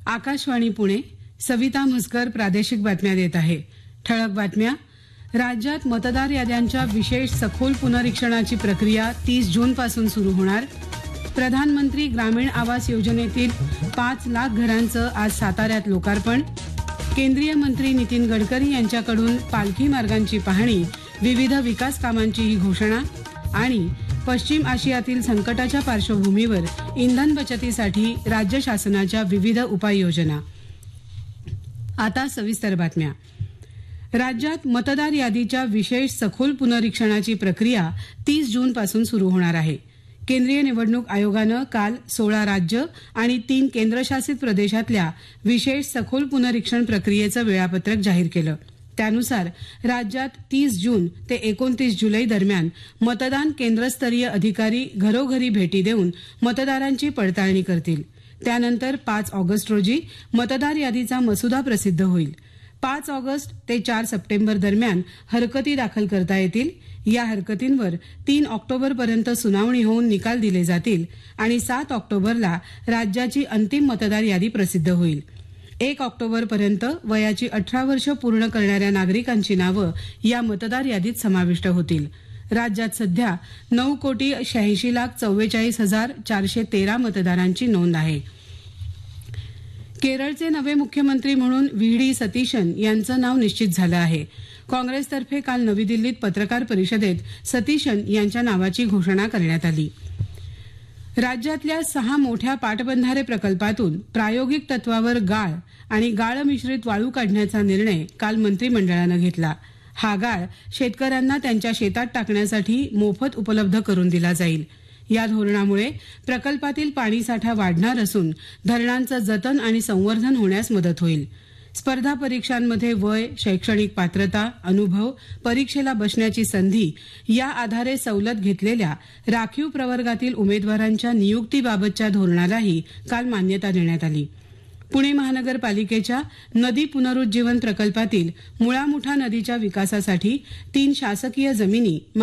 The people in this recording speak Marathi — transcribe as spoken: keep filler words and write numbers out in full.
आकाशवाणी पुणे. सविता म्हसकर प्रादेशिक बातम्या देत आहे. ठळक बातम्या. राज्यात मतदार याद्यांच्या विशेष सखोल पुनरीक्षणाची प्रक्रिया तीस जून पासून सुरू होणार. प्रधानमंत्री ग्रामीण आवास योजनेतील पाच लाख घरांचं आज साताऱ्यात लोकार्पण. केंद्रीय मंत्री नितीन गडकरी यांच्याकडून पालखी मार्गांची पाहणी, विविध विकास कामांचीही घोषणा. आणि पश्चिम आशियातील संकटाच्या पार्श्वभूमीवर इंधन बचतीसाठी राज्य शासनाच्या विविध उपाययोजना. आता सविस्तर बातम्या. राज्यात मतदार यादीच्या विशेष सखोल पुनरीक्षणाची प्रक्रिया तीस जून पासून सुरू होणार आहे. केंद्रीय निवडणूक आयोगानं काल सोळा राज्य आणि तीन केंद्रशासित प्रदेशातल्या विशेष सखोल पुनरीक्षण प्रक्रियेचं वेळापत्रक जाहीर केलं. त्यानुसार राज्यात तीस जून ते एकोणतीस जुलै दरम्यान मतदान केंद्रस्तरीय अधिकारी घरोघरी भेटी देऊन मतदारांची पडताळणी करतील. त्यानंतर पाच ऑगस्ट रोजी मतदार यादीचा मसुदा प्रसिद्ध होईल. पाच ऑगस्ट ते चार सप्टेंबर दरम्यान हरकती दाखल करता येतील. या हरकतींवर तीन ऑक्टोबरपर्यंत सुनावणी होऊन निकाल दिले जातील आणि सात ऑक्टोबरला राज्याची अंतिम मतदार यादी प्रसिद्ध होईल. एक ऑक्टोबरपर्यंत वयाची अठरा वर्ष पूर्ण करणाऱ्या नागरिकांची नावं या मतदार यादीत समाविष्ट होतील. राज्यात सध्या नऊ कोटी शहाऐंशी लाख चव्वेचाळीस हजार चारशे तेरा मतदारांची नोंद आहे. केरळचे नवे मुख्यमंत्री म्हणून व्ही डी सतीशन यांचं नाव निश्चित झालं आहे. काँग्रेसतर्फे काल नवी दिल्लीत पत्रकार परिषदेत सतीशन यांच्या नावाची घोषणा करण्यात आली. राज्यातल्या सहा मोठ्या पाटबंधारे प्रकल्पातून प्रायोगिक तत्वावर गाळ आणि गाळ मिश्रित वाळू काढण्याचा निर्णय काल मंत्रिमंडळानं घेतला. हा गाळ शेतकऱ्यांना त्यांच्या शेतात टाकण्यासाठी मोफत उपलब्ध करून दिला जाईल. या धोरणामुळे प्रकल्पातील पाणीसाठा वाढणार असून धरणांचं जतन आणि संवर्धन होण्यास मदत होईल. स्पर्धा परीक्षांमध्ये वय, शैक्षणिक पात्रता, अनुभव, परीक्षेला बसण्याची संधी या आधारे सवलत घेतलेल्या राखीव प्रवर्गातील उमेदवारांच्या नियुक्तीबाबतच्या धोरणालाही काल मान्यता देण्यात आली. पुणे महानगरपालिकेच्या नदी पुनरुज्जीवन प्रकल्पातील मुळा मुठा नदीच्या विकासासाठी तीन शासकीय जमिनी